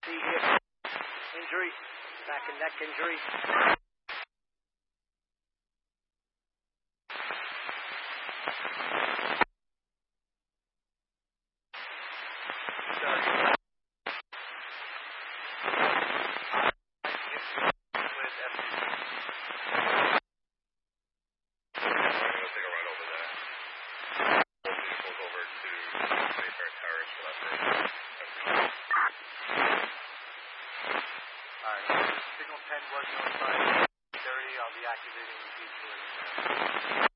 See hip injury, back and neck injury. Signal 10 was notified. I'll be activating the